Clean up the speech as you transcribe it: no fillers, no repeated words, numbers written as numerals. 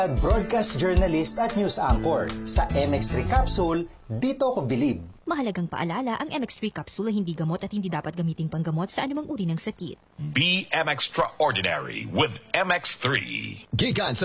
Broadcast journalist at news anchor. Sa MX3 Capsule, dito ko bilib. Mahalagang paalala, ang MX3 capsule ay hindi gamot at hindi dapat gamiting panggamot sa anumang uri ng sakit. Be MX Extraordinary with MX3. Gikan